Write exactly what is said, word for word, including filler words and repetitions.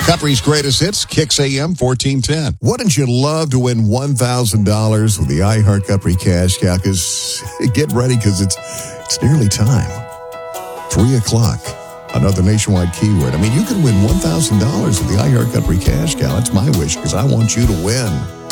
Capri's greatest hits, Kicks A M fourteen ten. Wouldn't you love to win one thousand dollars with the iHeart Capri Cash Cow? Because get ready, because it's, it's nearly time. Three o'clock. Another nationwide keyword. I mean, you can win one thousand dollars with the iHeart Capri Cash Cow. That's my wish, because I want you to win.